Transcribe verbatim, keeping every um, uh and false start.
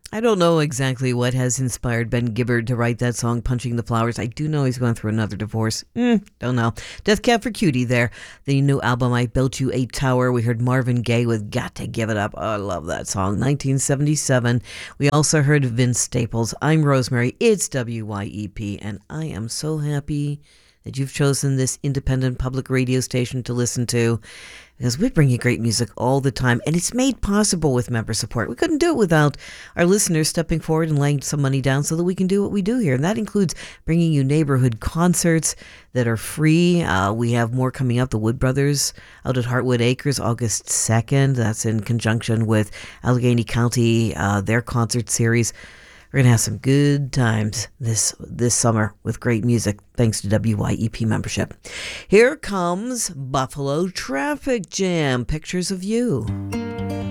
I don't know exactly what has inspired Ben Gibbard to write that song, Punching the Flowers. I do know he's going through another divorce. Mm, don't know. Death Cab for Cutie there. The new album, I Built You a Tower. We heard Marvin Gaye with Got to Give It Up. Oh, I love that song. nineteen seventy-seven. We also heard Vince Staples. I'm Rosemary. It's W Y E P, and I am so happy that you've chosen this independent public radio station to listen to, because we bring you great music all the time, and it's made possible with member support. We couldn't do it without our listeners stepping forward and laying some money down so that we can do what we do here, and that includes bringing you neighborhood concerts that are free. Uh, we have more coming up. The Wood Brothers out at Heartwood Acres, August second. That's in conjunction with Allegheny County, uh, their concert series. We're going to have some good times this this summer with great music, thanks to W Y E P membership. Here comes Buffalo Traffic Jam, Pictures of You.